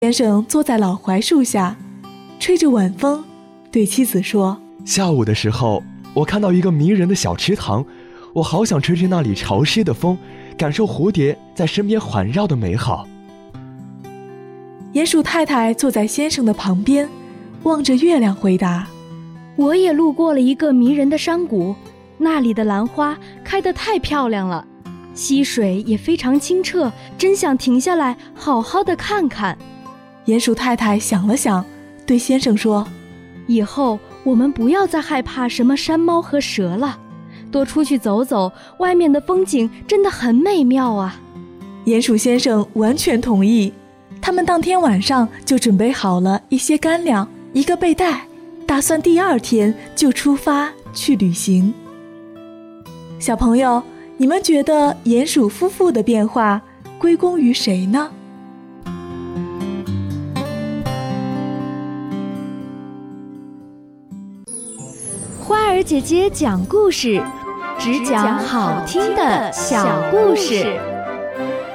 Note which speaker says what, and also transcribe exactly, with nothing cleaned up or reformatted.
Speaker 1: 先生坐在老槐树下，吹着晚风，对妻子说：
Speaker 2: 下午的时候，我看到一个迷人的小池塘，我好想吹吹那里潮湿的风，感受蝴蝶在身边环绕的美好。
Speaker 1: 鼹鼠太太坐在先生的旁边，望着月亮回答：
Speaker 3: 我也路过了一个迷人的山谷，那里的兰花开得太漂亮了，溪水也非常清澈，真想停下来好好的看看。
Speaker 1: 鼹鼠太太想了想，对先生说：
Speaker 3: 以后我们不要再害怕什么山猫和蛇了，多出去走走，外面的风景真的很美妙啊。
Speaker 1: 鼹鼠先生完全同意，他们当天晚上就准备好了一些干粮，一个背带，打算第二天就出发去旅行。小朋友，你们觉得鼹鼠夫妇的变化归功于谁呢？
Speaker 3: 花儿姐姐讲故事，只讲好听的小故事。